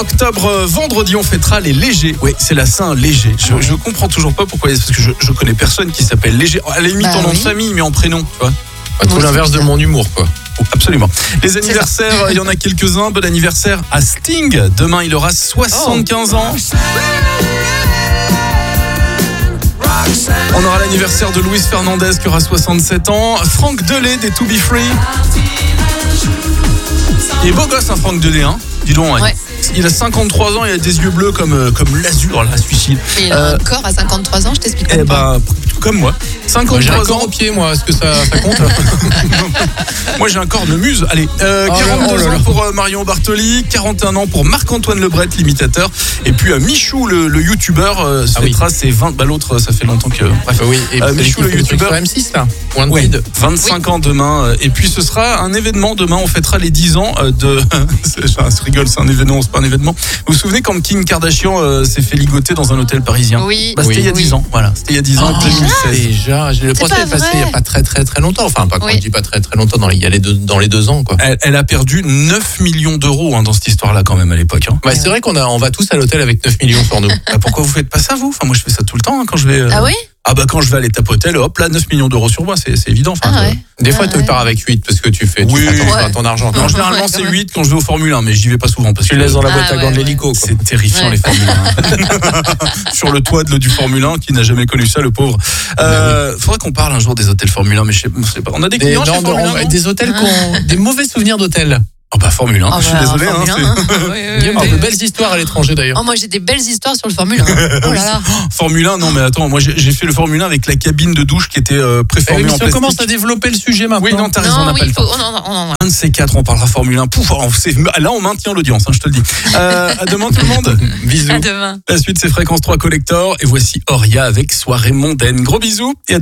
Octobre, vendredi, on fêtera les légers. Oui, c'est la Saint Léger. Je comprends toujours pas pourquoi, parce que je connais personne qui s'appelle Léger. À la limite, en nom de famille, mais en prénom, tu vois. Tout l'inverse de mon humour, quoi. Absolument. Les anniversaires, il y en a quelques-uns. Bon anniversaire à Sting. Demain, il aura 75 ans. On aura l'anniversaire de Luis Fernandez qui aura 67 ans. Franck Delay des To Be Free. Il est beau gosse, hein, Franck Delay, hein. Dis donc, Ouais. Il a 53 ans, il a des yeux bleus comme l'azur, là, celui-ci. Et il a un corps à 53 ans, je t'explique Eh pas. comme moi. Moi, j'ai un 53 corps ans. au pied, moi. Est-ce que ça compte? Moi, j'ai un corps de muse. Allez, 42 ans pour Marion Bartoli, 41 ans pour Marc-Antoine Lebret, l'imitateur. Et puis Michou, le youtubeur, se fêtera ses 20... Bah, l'autre, ça fait longtemps que... Bref. Oui, et Michou, le youtubeur. M6, là. Ouais, 25 ans demain. Et puis, ce sera un événement. Demain, on fêtera les 10 ans de... Je rigole, c'est un événement, c'est pas un événement. Vous vous souvenez quand Kim Kardashian s'est fait ligoter dans un hôtel parisien? Oui. Bah, c'était il y a 10 ans. Voilà, c'était il y a 10 ans, 2016. Déjà, le procès est passé il n'y a pas très longtemps. Enfin, pas quand je dis pas très longtemps, dans les 2 ans, quoi. Elle a perdu 9 millions d'euros dans cette histoire-là, quand même, à l'époque. Hein. Ouais, c'est vrai on va tous à l'hôtel avec 9 millions sur nous. Bah, pourquoi vous faites pas ça, vous? Enfin, moi, je fais ça tout le temps, hein, quand je vais... Ah oui? Ah bah quand je vais à l'étape hôtel, hop là, 9 millions d'euros sur moi, c'est évident. Enfin, Des fois, tu pars avec 8 parce que tu fais attention à ton argent. Non, généralement, c'est 8 quand je vais au Formule 1, mais j'y vais pas souvent. Parce tu que laisses dans la boîte à gants de l'hélico. C'est terrifiant, les Formule 1. Sur le toit du Formule 1, qui n'a jamais connu ça, le pauvre. Faudrait qu'on parle un jour des hôtels Formule 1, mais je sais pas. On a des clients chez Formule 1, des hôtels qui ont des mauvais souvenirs d'hôtels. Oh bah Formule 1, je suis désolé. Il y a de belles histoires à l'étranger d'ailleurs. Oh, moi j'ai des belles histoires sur le Formule 1. Oh là là. Formule 1, non mais attends, moi j'ai fait le Formule 1 avec la cabine de douche qui était préformée en plastique. On commence à développer le sujet maintenant. Oui, non, t'as raison, on n'a pas le temps. Un de ces 4, on parlera Formule 1. Pouf, là on maintient l'audience, je te le dis. À demain tout le monde. Bisous. À demain. La suite c'est Fréquence 3 Collector et voici Oria avec Soirée mondaine. Gros bisous et à